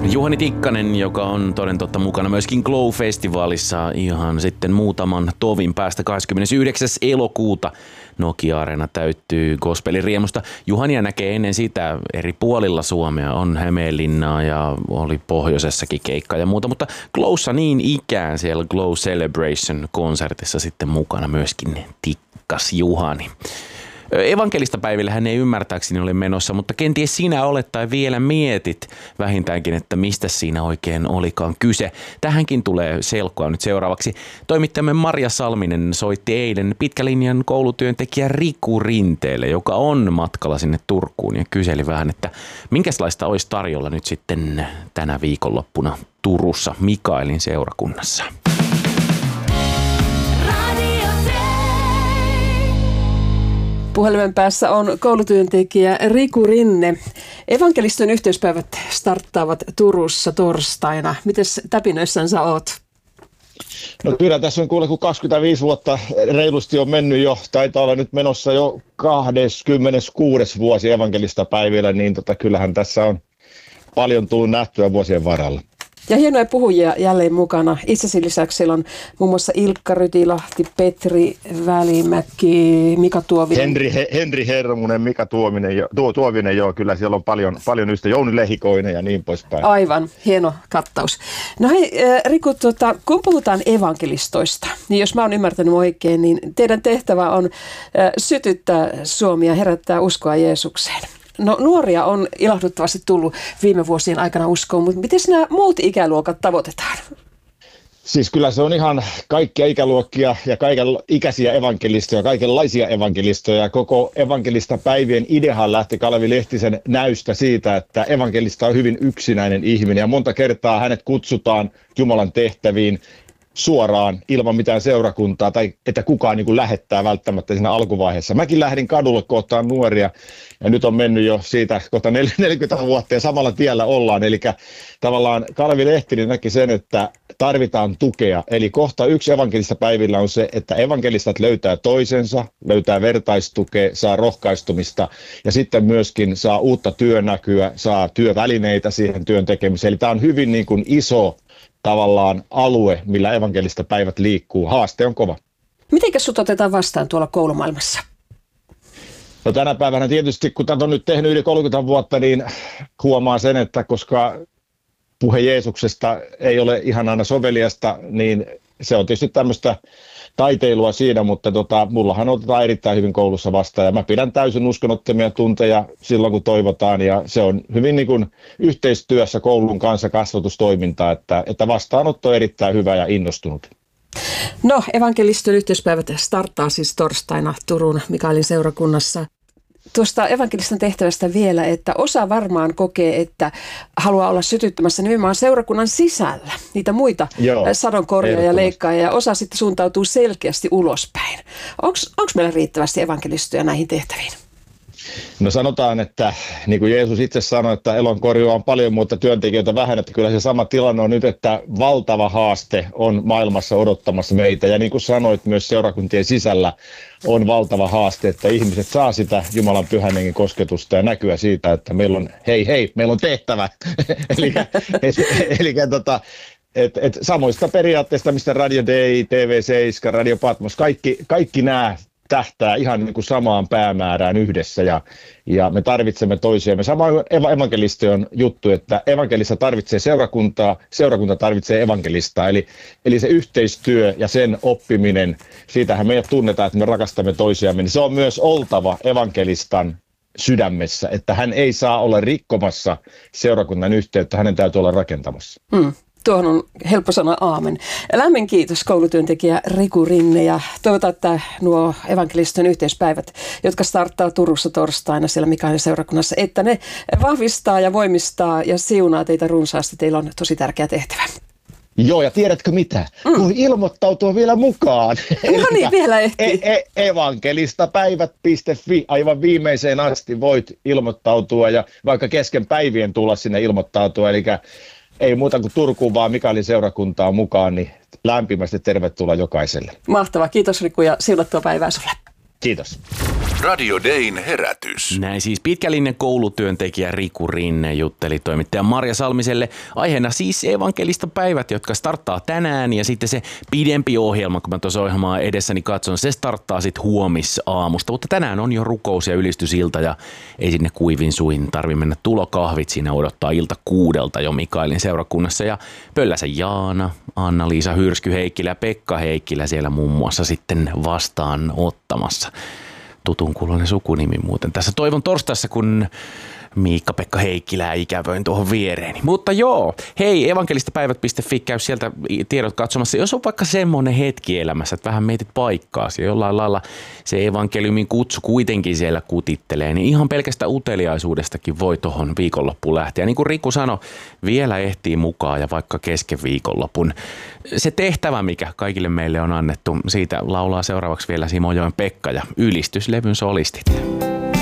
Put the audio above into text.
Juhani Tikkanen, joka on toden totta mukana myöskin Glow-festivaalissa ihan sitten muutaman tovin päästä 29. elokuuta. Nokia-areena täyttyy gospelin riemusta. Juhania näkee ennen sitä eri puolilla Suomea. On Hämeenlinnaa ja oli pohjoisessakin keikka ja muuta, mutta Glowssa niin ikään siellä Glow Celebration-konsertissa sitten mukana myöskin Tikkas Juhani. Evankelista päivillä hän ei ymmärtääkseni ole menossa, mutta kenties sinä olet tai vielä mietit vähintäänkin, että mistä siinä oikein olikaan kyse. Tähänkin tulee selkoa nyt seuraavaksi. Toimittajamme Maria Salminen soitti eilen pitkälinjan koulutyöntekijä Riku Rinteelle, joka on matkalla sinne Turkuun ja kyseli vähän, että minkälaista olisi tarjolla nyt sitten tänä viikonloppuna Turussa Mikaelin seurakunnassa. Puhelimen päässä on koulutyöntekijä Riku Rinne. Evankeliston yhteyspäivät starttaavat Turussa torstaina. Mites täpinöissänsä oot? No kyllä tässä on kuule, kun 25 vuotta reilusti on mennyt jo, taitaa olla nyt menossa jo 26. vuosi evankelista päivillä, niin kyllähän tässä on paljon tullut nähtyä vuosien varrella. Ja hienoja puhujia jälleen mukana. Itsesi lisäksi siellä on muun muassa Ilkka Rytilahti, Petri Välimäki, Mika Tuovinen. Henri Hermunen, Mika Tuovinen, joo, kyllä siellä on paljon ystä, Jouni Lehikoinen ja niin poispäin. Aivan, hieno kattaus. No hei Riku, kun puhutaan evankelistoista, niin jos mä oon ymmärtänyt oikein, niin teidän tehtävä on sytyttää Suomea ja herättää uskoa Jeesukseen. No nuoria on ilahduttavasti tullut viime vuosien aikana uskoon, mutta miten nämä muut ikäluokat tavoitetaan? Siis kyllä se on ihan kaikkia ikäluokkia ja kaikenikäisiä evankelistoja, kaikenlaisia evankelistoja. Koko evankelista päivien ideahan lähti Kalevi Lehtisen näystä siitä, että evankelista on hyvin yksinäinen ihminen ja monta kertaa hänet kutsutaan Jumalan tehtäviin suoraan ilman mitään seurakuntaa tai että kukaan niin kuin lähettää välttämättä siinä alkuvaiheessa. Mäkin lähdin kadulle kohtaan nuoria ja nyt on mennyt jo siitä kohta 40 vuotta ja samalla tiellä ollaan. Eli tavallaan Kalevi Lehtinen näki sen, että tarvitaan tukea. Eli kohta yksi evankelista päivillä on se, että evankelistat löytää toisensa, löytää vertaistukea, saa rohkaistumista ja sitten myöskin saa uutta työnäkyä, saa työvälineitä siihen työn tekemiseen. Eli tämä on hyvin niin kuin iso tavallaan alue, millä evankelista päivät liikkuu. Haaste on kova. Mitenkäs sut otetaan vastaan tuolla koulumaailmassa? No tänä päivänä tietysti, kun tätä on nyt tehnyt yli 30 vuotta, niin huomaa sen, että koska puhe Jeesuksesta ei ole ihan aina soveliasta, niin se on tietysti tämmöistä taiteilua siinä, mutta mullahan otetaan erittäin hyvin koulussa vastaan ja mä pidän täysin uskonnottomia tunteja silloin, kun toivotaan ja se on hyvin niin kuin yhteistyössä koulun kanssa kasvatustoimintaa, että vastaanotto on erittäin hyvä ja innostunut. No, evankeliston yhteyspäivät starttaa siis torstaina Turun Mikaelin seurakunnassa. Tuosta evankeliston tehtävästä vielä, että osa varmaan kokee, että haluaa olla sytyttämässä nimenomaan seurakunnan sisällä niitä muita sadonkorjaa ja leikkaajia, ja osa sitten suuntautuu selkeästi ulospäin. Onko meillä riittävästi evankelistoja näihin tehtäviin? No sanotaan, että niin kuin Jeesus itse sanoi, että elonkorjua on paljon, mutta työntekijöitä vähän, että kyllä se sama tilanne on nyt, että valtava haaste on maailmassa odottamassa meitä. Ja niin kuin sanoit, myös seurakuntien sisällä on valtava haaste, että ihmiset saa sitä Jumalan pyhän hengen kosketusta ja näkyä siitä, että meillä on meillä on tehtävä. Eli samoista periaatteista, mistä Radio Day, TV7, Radio Patmos, kaikki nämä tähtää ihan niin kuin samaan päämäärään yhdessä ja me tarvitsemme toisiamme. Sama evankelistion juttu, että evankelista tarvitsee seurakuntaa, seurakunta tarvitsee evankelistaa. Eli se yhteistyö ja sen oppiminen, siitähän meidät tunnetaan, että me rakastamme toisiamme, niin se on myös oltava evankelistan sydämessä, että hän ei saa olla rikkomassa seurakunnan yhteyttä, hänen täytyy olla rakentamassa. Tuohon on helppo sanoa aamen. Lämmin kiitos koulutyöntekijä Riku Rinne ja toivotaan, että nuo evankeliston yhteispäivät, jotka starttaa Turussa torstaina siellä Mikaelin seurakunnassa, että ne vahvistaa ja voimistaa ja siunaa teitä runsaasti. Teillä on tosi tärkeä tehtävä. Joo, ja tiedätkö mitä? Kun ilmoittautua vielä mukaan. No niin, vielä ehtii. Evangelistapäivät.fi, aivan viimeiseen asti voit ilmoittautua ja vaikka kesken päivien tulla sinne ilmoittautua. Eli ei muuta kuin Turkuun, vaan Mikaelin seurakuntaa mukaan, niin lämpimästi tervetuloa jokaiselle. Mahtavaa, kiitos Riku ja siunattua päivää sulle. Kiitos. Radio Dayn herätys. Näin siis pitkällinen koulutyöntekijä Riku Rinne jutteli toimittaja Marja Salmiselle. Aiheena siis evankelista päivät, jotka starttaa tänään, ja sitten se pidempi ohjelma, kun mä tuossa ohjelmaa edessäni katson, se starttaa sitten huomisaamusta. Mutta tänään on jo rukous- ja ylistysilta ja ei sinne kuivin suin tarvi mennä tulokahvit. Siinä odottaa ilta 6 jo Mikaelin seurakunnassa ja Pölläsen Jaana, Anna-Liisa Hyrsky Heikkilä ja Pekka Heikkilä siellä muun muassa sitten vastaan ottamassa. Tutun kuuloinen sukunimi muuten tässä Toivon torstaissa, kun Miikka-Pekka Heikkilää ikävöin tuohon viereeni. Mutta joo, hei, evankelistapäivät.fi, käy sieltä tiedot katsomassa. Jos on vaikka semmoinen hetki elämässä, että vähän mietit paikkaasi ja jollain lailla se evankeliumin kutsu kuitenkin siellä kutittelee, niin ihan pelkästä uteliaisuudestakin voi tuohon viikonloppuun lähteä. Niin kuin Riku sanoi, vielä ehtii mukaan ja vaikka kesken viikonlopun. Se tehtävä, mikä kaikille meille on annettu, siitä laulaa seuraavaksi vielä Simojoen Pekka ja ylistyslevyn solistit.